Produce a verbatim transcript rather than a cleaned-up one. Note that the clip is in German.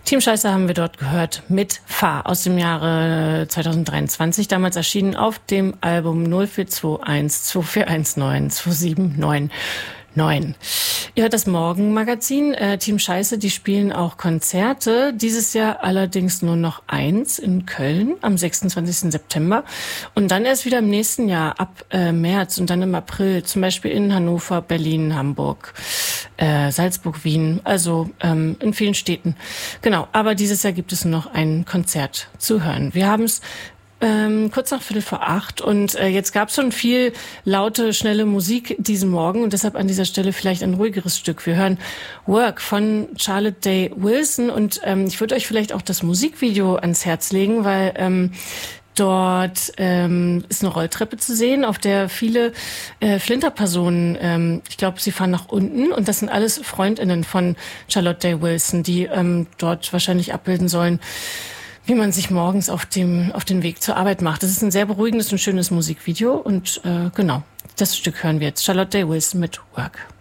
Team Scheiße haben wir dort gehört mit Fahr aus dem Jahre zwanzig dreiundzwanzig, damals erschienen auf dem Album null vier zwei eins zwei vier eins neun zwei sieben neun neun. Ihr hört das Morgenmagazin. Äh, Team Scheiße, die spielen auch Konzerte. Dieses Jahr allerdings nur noch eins in Köln am sechsundzwanzigsten September. Und dann erst wieder im nächsten Jahr ab äh, März und dann im April. Zum Beispiel in Hannover, Berlin, Hamburg, äh, Salzburg, Wien. Also ähm, in vielen Städten. Genau, aber dieses Jahr gibt es noch ein Konzert zu hören. Wir haben es Ähm, kurz nach Viertel vor acht und äh, jetzt gab es schon viel laute, schnelle Musik diesen Morgen und deshalb an dieser Stelle vielleicht ein ruhigeres Stück. Wir hören Work von Charlotte Day Wilson und ähm, ich würde euch vielleicht auch das Musikvideo ans Herz legen, weil ähm, dort ähm, ist eine Rolltreppe zu sehen, auf der viele äh, Flinterpersonen, ähm, ich glaube, sie fahren nach unten und das sind alles Freundinnen von Charlotte Day Wilson, die ähm, dort wahrscheinlich abbilden sollen, wie man sich morgens auf dem auf den Weg zur Arbeit macht. Das ist ein sehr beruhigendes und schönes Musikvideo und äh, genau, das Stück hören wir jetzt. Charlotte Day Wilson mit Work.